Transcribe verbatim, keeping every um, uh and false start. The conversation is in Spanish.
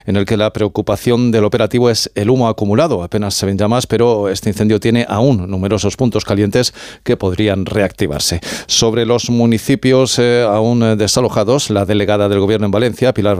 en el que la preocupación del operativo es el humo acumulado. Apenas se ven llamas, pero este incendio tiene aún numerosos puntos calientes que podrían reactivarse. Sobre los municipios eh, aún desalojados, la delegada del Gobierno en Valencia, Pilar